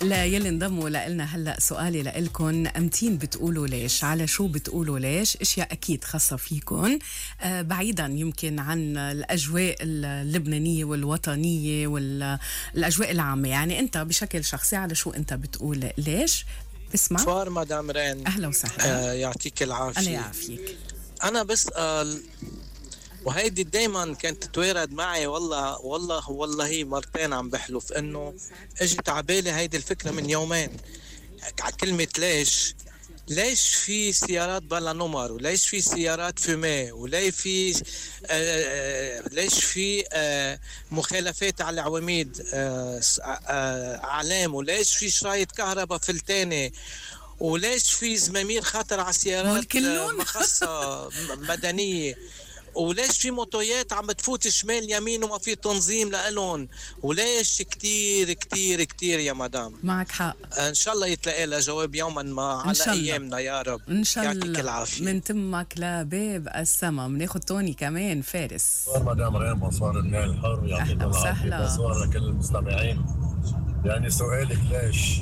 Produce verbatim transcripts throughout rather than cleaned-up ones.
لا يلي انضموا لنا هلا سؤالي لإلكن، أمتين بتقولوا ليش؟ على شو بتقولوا ليش؟ اشياء اكيد خاصه فيكن، آه بعيدا يمكن عن الاجواء اللبنانيه والوطنيه والاجواء العامه، يعني انت بشكل شخصي على شو انت بتقول ليش؟ اسمع صار مدام رين، اهلا وسهلا. آه يعطيك العافيه. انا يعافيك. انا بسال، وهيدي دايما كانت تتوارد معي، والله والله والله مرتين عم بحلف انه اجت عبالي هيدي الفكره من يومين على كلمه ليش. ليش في سيارات بلا نمر، وليش في سيارات فيمي، وليش في آه ليش في آه مخالفات على العواميد آه آه علام، وليش في شرايط كهرباء فلتانه، وليش في زمامير خطر على سيارات مخصصة مدنية، وليش في موتويات عم بتفوت شمال يمين وما في تنظيم لألون، وليش كتير كتير كتير يا مدام. معك حق. ان شاء الله يتلاقي لها جواب يوما ما على ايامنا يا رب. ان شاء الله. يعطيك العافيه. من تمك لباب السما. بناخذ توني كمان فارس. صار مدام ريم وصار النيل الحر، يعطيك العافيه. صار لكل المستمعين. يعني سؤالك ليش؟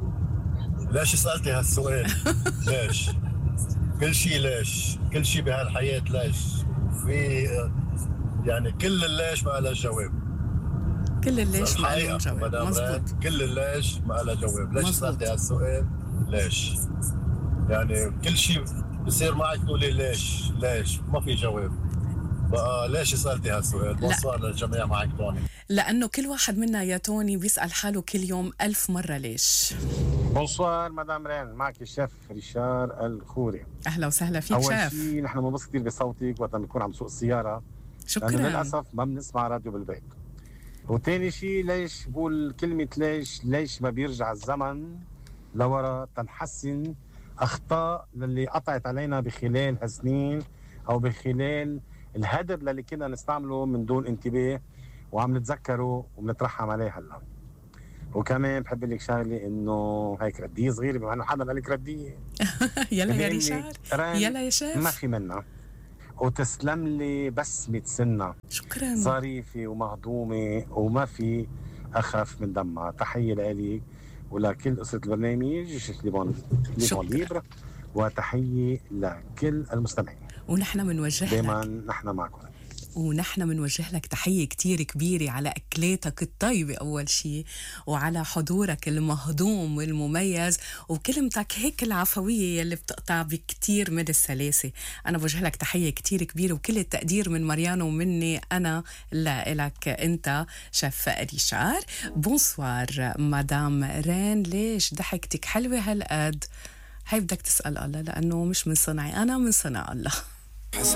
ليش سألتي هالسؤال؟ ليش؟ كل شيء ليش؟ كل شيء بهالحياة ليش؟ في يعني كل الليش ما لها جواب. كل الليش ما لها جواب. مزبوط. كل الليش ما لها جواب. ليش سألتي هالسؤال؟ ليش؟ يعني كل شيء بصير معك تقولي ليش؟ ليش؟ ما في جواب. بقى ليش سألتي هالسؤال؟ بوصل للجميع معك توني. لأنه كل واحد منا يا توني بيسأل حاله كل يوم ألف مرة ليش. بونسوار مدام رين، معك الشيف ريشار الخوري. أهلا وسهلا فيك أول شيف. أول شيء نحن بنبسط كثير بصوتك وقت بنكون عم نسوق السيارة. شكرا. لأنه للأسف ما بنسمع راديو بالبيت. وتاني شيء ليش بقول كلمة ليش؟ ليش ما بيرجع الزمن لورا تنحسن أخطاء للي قطعت علينا بخلال هالسنين أو بخلال الهدر اللي كنا نستعمله من دون انتباه وعم نتذكره وبنترحم عليه هلا. وكمان بحب لك شغله انه هيك رديه صغيره، بما انه حدا قال لك رديه. يلا يا ريشار، يلا يا شيف. ما في منها. وتسلم لي بسمة سنة. شكرا. ظريفة ومهضومة وما في أخف من دمها. تحية لك ولكل أسرة البرنامج ليبون ليبون ليبر، وتحية لكل المستمعين. ونحن بنوجه لك دايما نحن معكم. ونحن بنوجه لك تحية كتير كبيرة على أكلاتك الطيبة أول شيء، وعلى حضورك المهضوم والمميز، وكلمتك هيك العفوية يلي بتقطع بكتير من السلاسة. أنا بوجه لك تحية كتير كبيرة وكل التقدير من مريان ومني أنا لك أنت شيف ريشار. بونسوار مدام رين، ليش ضحكتك حلوة هالقد؟ هاي بدك تسأل الله، لأنه مش من صنعي أنا، من صنع الله.